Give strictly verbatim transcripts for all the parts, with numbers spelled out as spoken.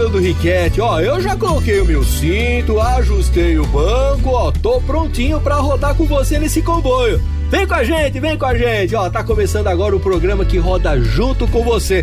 Fernando Riquetti. Ó, eu já coloquei o meu cinto, ajustei o banco, ó, tô prontinho pra rodar com você nesse comboio. Vem com a gente, vem com a gente, ó, tá começando agora o programa que roda junto com você.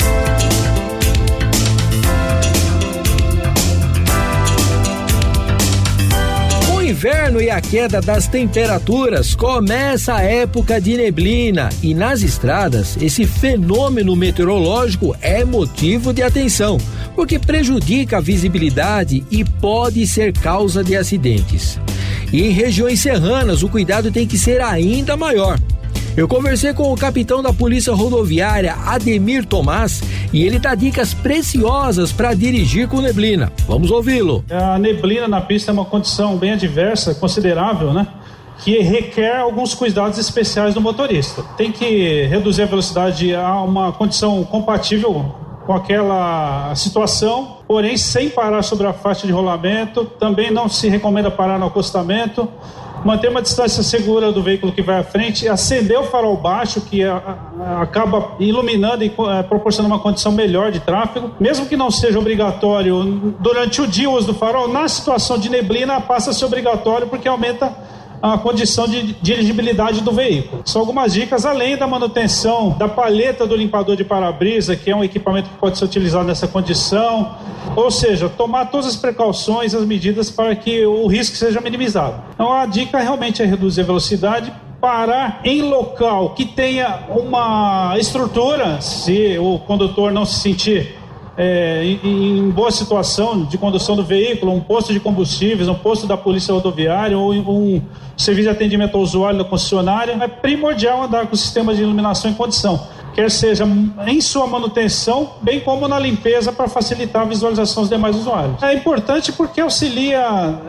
Inverno e a queda das temperaturas, começa a época de neblina e nas estradas esse fenômeno meteorológico é motivo de atenção, porque prejudica a visibilidade e pode ser causa de acidentes. E em regiões serranas o cuidado tem que ser ainda maior. Eu conversei com o capitão da Polícia Rodoviária, Ademir Tomás, e ele dá dicas preciosas para dirigir com neblina. Vamos ouvi-lo. A neblina na pista é uma condição bem adversa, considerável, né? Que requer alguns cuidados especiais do motorista. Tem que reduzir a velocidade a uma condição compatível com aquela situação, porém sem parar sobre a faixa de rolamento. Também não se recomenda parar no acostamento. Manter uma distância segura do veículo que vai à frente, acender o farol baixo, que a, a, acaba iluminando e a, proporcionando uma condição melhor de tráfego. Mesmo que não seja obrigatório durante o dia o uso do farol, na situação de neblina passa a ser obrigatório porque aumenta a condição de dirigibilidade do veículo. São algumas dicas, além da manutenção da palheta do limpador de para-brisa, que é um equipamento que pode ser utilizado nessa condição, ou seja, tomar todas as precauções, as medidas para que o risco seja minimizado. Então a dica realmente é reduzir a velocidade, parar em local que tenha uma estrutura, se o condutor não se sentir É, em, em boa situação de condução do veículo, um posto de combustíveis, um posto da polícia rodoviária ou um serviço de atendimento ao usuário da concessionária, é primordial andar com o sistema de iluminação em condição, quer seja em sua manutenção, bem como na limpeza para facilitar a visualização dos demais usuários. É importante porque auxilia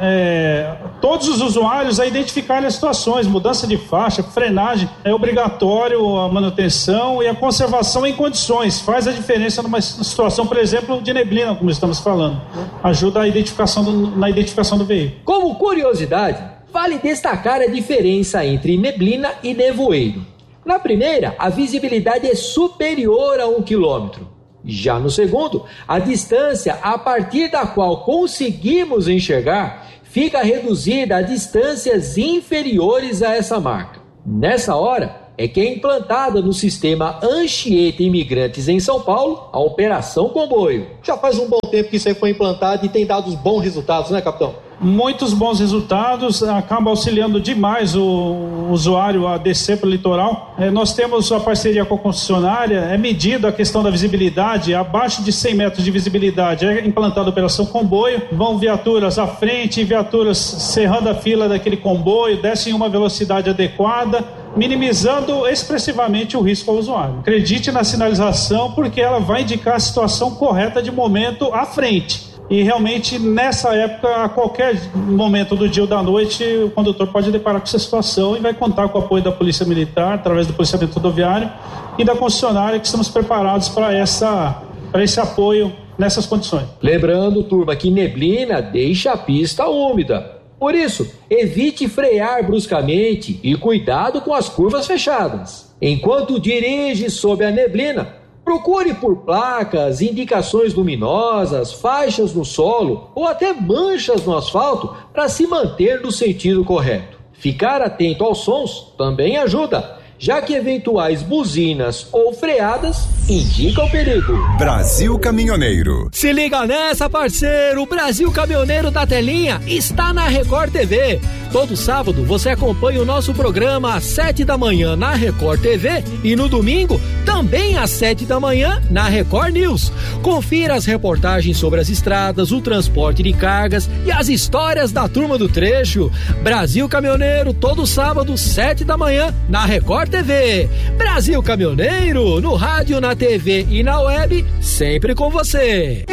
é, todos os usuários a identificarem as situações, mudança de faixa, frenagem, é obrigatório a manutenção e a conservação em condições, faz a diferença numa situação, por exemplo, de neblina, como estamos falando, ajuda a identificação do, na identificação do veículo. Como curiosidade, vale destacar a diferença entre neblina e nevoeiro. Na primeira, a visibilidade é superior a um quilômetro. Já no segundo, a distância a partir da qual conseguimos enxergar fica reduzida a distâncias inferiores a essa marca. Nessa hora, é que é implantada no sistema Anchieta Imigrantes em São Paulo a Operação Comboio. Já faz um bom tempo que isso aí foi implantado e tem dado bons resultados, né, capitão? Muitos bons resultados, acaba auxiliando demais o usuário a descer para o litoral. É, nós temos a parceria com a concessionária, é medida a questão da visibilidade, abaixo de cem metros de visibilidade é implantada a Operação Comboio, vão viaturas à frente, viaturas cerrando a fila daquele comboio, descem em uma velocidade adequada, minimizando expressivamente o risco ao usuário. Acredite na sinalização porque ela vai indicar a situação correta de momento à frente. E realmente nessa época, a qualquer momento do dia ou da noite, o condutor pode deparar com essa situação e vai contar com o apoio da Polícia Militar, através do policiamento rodoviário e da concessionária, que estamos preparados para essa, para esse apoio nessas condições. Lembrando, turma, que neblina deixa a pista úmida. Por isso, evite frear bruscamente e cuidado com as curvas fechadas. Enquanto dirige sob a neblina, procure por placas, indicações luminosas, faixas no solo ou até manchas no asfalto para se manter no sentido correto. Ficar atento aos sons também ajuda, já que eventuais buzinas ou freadas indicam perigo. Brasil Caminhoneiro. Se liga nessa, parceiro! O Brasil Caminhoneiro da Telinha está na Record T V. Todo sábado você acompanha o nosso programa às sete da manhã na Record T V e no domingo também às sete da manhã na Record News. Confira as reportagens sobre as estradas, o transporte de cargas e as histórias da turma do trecho. Brasil Caminhoneiro, todo sábado, sete da manhã na Record T V. Brasil Caminhoneiro, no rádio, na T V e na web, sempre com você.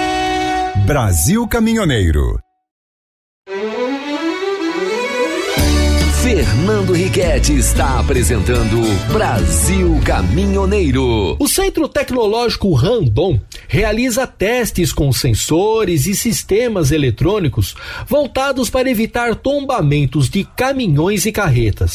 Brasil Caminhoneiro. Fernando Riquetti está apresentando Brasil Caminhoneiro. O Centro Tecnológico Randon realiza testes com sensores e sistemas eletrônicos voltados para evitar tombamentos de caminhões e carretas.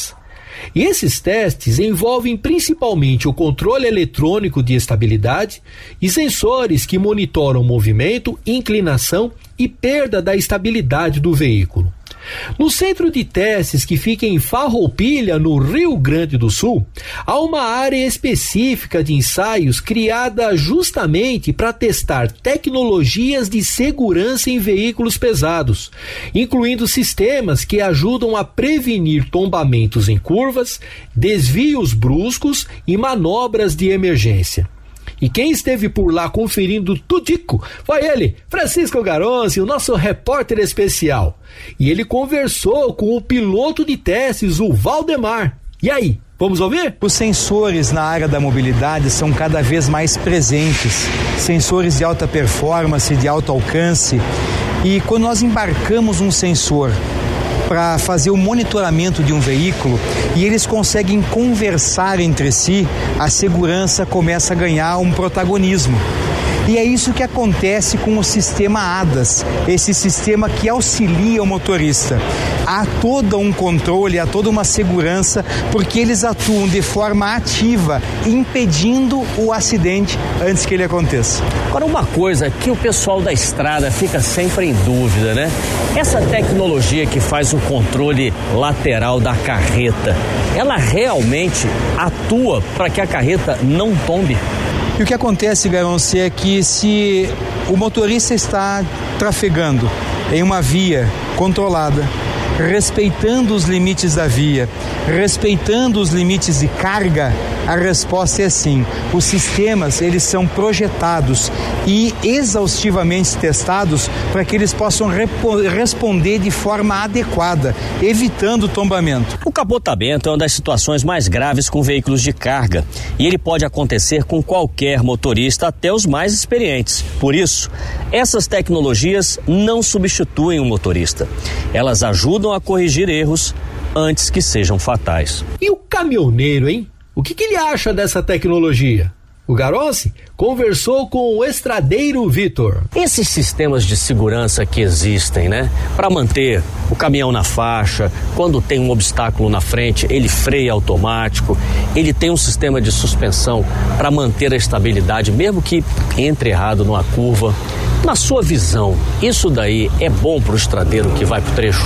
E esses testes envolvem principalmente o controle eletrônico de estabilidade e sensores que monitoram movimento, inclinação e perda da estabilidade do veículo. No centro de testes, que fica em Farroupilha, no Rio Grande do Sul, há uma área específica de ensaios criada justamente para testar tecnologias de segurança em veículos pesados, incluindo sistemas que ajudam a prevenir tombamentos em curvas, desvios bruscos e manobras de emergência. E quem esteve por lá conferindo tudico foi ele, Francisco Garonzi, o nosso repórter especial. E ele conversou com o piloto de testes, o Valdemar. E aí, vamos ouvir? Os sensores na área da mobilidade são cada vez mais presentes. Sensores de alta performance, de alto alcance. E quando nós embarcamos um sensor para fazer o monitoramento de um veículo e eles conseguem conversar entre si, a segurança começa a ganhar um protagonismo. E é isso que acontece com o sistema A D A S, esse sistema que auxilia o motorista. Há todo um controle, há toda uma segurança, porque eles atuam de forma ativa, impedindo o acidente antes que ele aconteça. Agora, uma coisa que o pessoal da estrada fica sempre em dúvida, né? Essa tecnologia que faz o controle lateral da carreta, ela realmente atua para que a carreta não tombe? E o que acontece, Garonce, é que se o motorista está trafegando em uma via controlada, respeitando os limites da via, respeitando os limites de carga, a resposta é sim. Os sistemas, eles são projetados e exaustivamente testados para que eles possam repo- responder de forma adequada, evitando o tombamento. O capotamento é uma das situações mais graves com veículos de carga e ele pode acontecer com qualquer motorista, até os mais experientes. Por isso, essas tecnologias não substituem o motorista. Elas ajudam a corrigir erros antes que sejam fatais. E o caminhoneiro, hein? O que, que ele acha dessa tecnologia? O Garonzi conversou com o estradeiro Vitor. Esses sistemas de segurança que existem, né? Para manter o caminhão na faixa, quando tem um obstáculo na frente, ele freia automático, ele tem um sistema de suspensão para manter a estabilidade, mesmo que entre errado numa curva. Na sua visão, isso daí é bom para o estradeiro que vai pro trecho?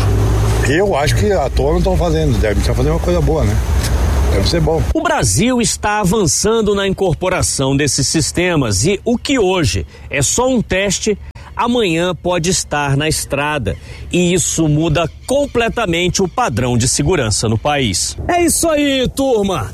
Eu acho que à toa não estão fazendo, devem estar fazendo uma coisa boa, né? Deve ser bom. O Brasil está avançando na incorporação desses sistemas e o que hoje é só um teste, amanhã pode estar na estrada. E isso muda completamente o padrão de segurança no país. É isso aí, turma!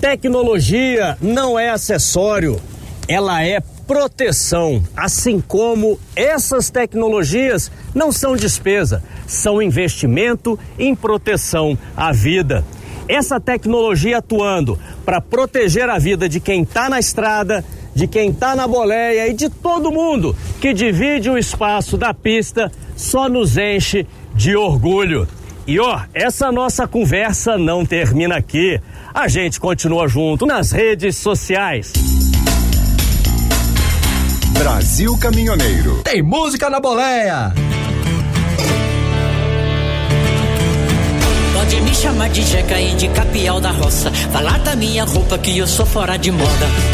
Tecnologia não é acessório, ela é proteção, assim como essas tecnologias não são despesa, são investimento em proteção à vida. Essa tecnologia atuando para proteger a vida de quem está na estrada, de quem está na boleia e de todo mundo que divide o espaço da pista, só nos enche de orgulho. E ó, essa nossa conversa não termina aqui. A gente continua junto nas redes sociais. Brasil Caminhoneiro. Tem música na boleia. Pode me chamar de Jeca e de Capial da Roça. Falar da minha roupa que eu sou fora de moda.